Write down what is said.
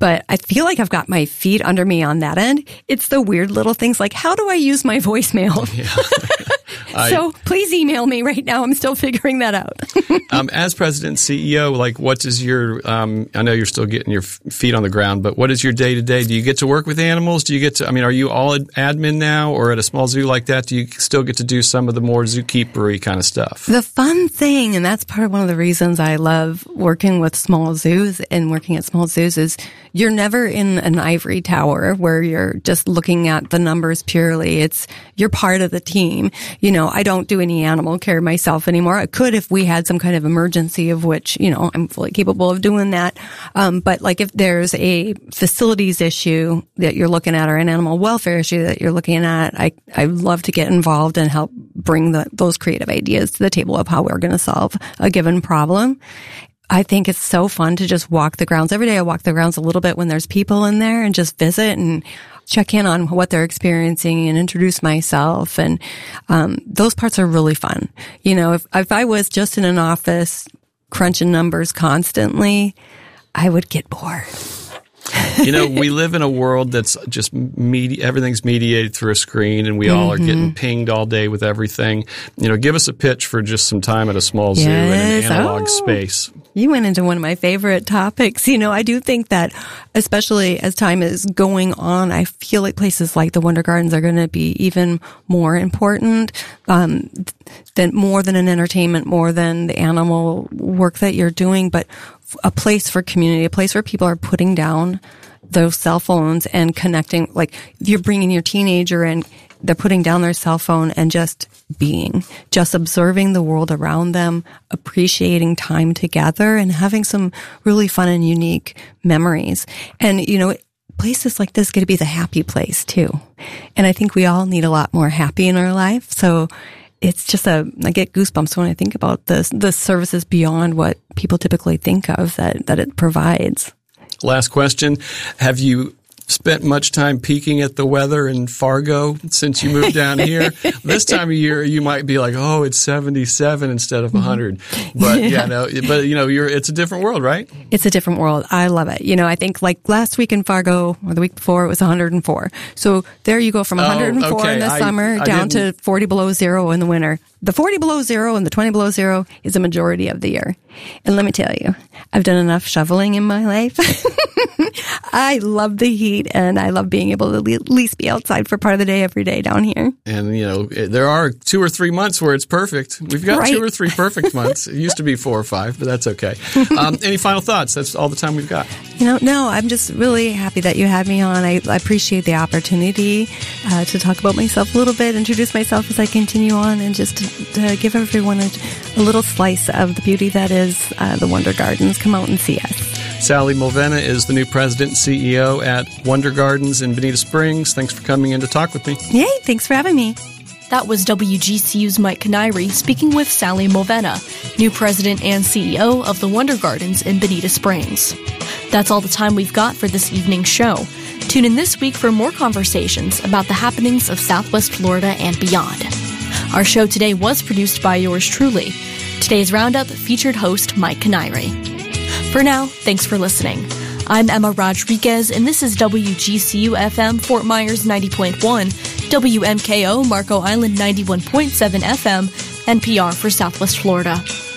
But I feel like I've got my feet under me on that end. It's the weird little things like, how do I use my voicemail? Yeah. So please email me right now. I'm still figuring that out. As president and CEO, like, what is your, I know you're still getting your feet on the ground, but what is your day to day? Do you get to work with animals? Do you get to, are you all admin now, or at a small zoo like that, do you still get to do some of the more zookeepery kind of stuff? The fun thing, and that's one of the reasons I love working with small zoos and working at small zoos, is you're never in an ivory tower where you're just looking at the numbers purely. You're part of the team. I don't do any animal care myself anymore. I could if we had some kind of emergency, of which, I'm fully capable of doing that. But like if there's a facilities issue that you're looking at, or an animal welfare issue that you're looking at, I love to get involved and help bring those creative ideas to the table of how we're going to solve a given problem. I think it's so fun to just walk the grounds. Every day I walk the grounds a little bit when there's people in there, and just visit and check in on what they're experiencing and introduce myself. And those parts are really fun. If I was just in an office crunching numbers constantly, I would get bored. We live in a world that's just everything's mediated through a screen, and we all are getting pinged all day with everything. Give us a pitch for just some time at a small zoo in an analog space. You went into one of my favorite topics. I do think that, especially as time is going on, I feel like places like the Wonder Gardens are going to be even more important, more than an entertainment, more than the animal work that you're doing, but a place for community, a place where people are putting down those cell phones and connecting. Like, you're bringing your teenager and they're putting down their cell phone and just observing the world around them, appreciating time together, and having some really fun and unique memories. And, places like this get to be the happy place too. And I think we all need a lot more happy in our life. So it's just I get goosebumps when I think about the services beyond what people typically think of that it provides. Last question. Have you spent much time peeking at the weather in Fargo since you moved down here? This time of year, you might be like, oh, it's 77 instead of 100. But it's a different world, right? It's a different world. I love it. I think like last week in Fargo, or the week before, it was 104. So there you go from 104 in the summer down to 40 below zero in the winter. The 40 below zero and the 20 below zero is a majority of the year. And let me tell you, I've done enough shoveling in my life. I love the heat, and I love being able to at least be outside for part of the day every day down here. And, there are 2 or 3 months where it's perfect. We've got 2 or 3 perfect months. It used to be 4 or 5, but that's okay. Any final thoughts? That's all the time we've got. No, I'm just really happy that you had me on. I appreciate the opportunity to talk about myself a little bit, introduce myself as I continue on, and just to give everyone a little slice of the beauty that is the Wonder Gardens. Come out and see us. Sally Mulvena is the new president and CEO at Wonder Gardens in Bonita Springs. Thanks for coming in to talk with me. Yay, thanks for having me. That was WGCU's Mike Canary speaking with Sally Mulvena, new president and CEO of the Wonder Gardens in Bonita Springs. That's all the time we've got for this evening's show. Tune in this week for more conversations about the happenings of Southwest Florida and beyond. Our show today was produced by yours truly. Today's Roundup featured host Mike Canary. For now, thanks for listening. I'm Emma Rodriguez, and this is WGCU-FM Fort Myers 90.1, WMKO Marco Island 91.7 FM, NPR for Southwest Florida.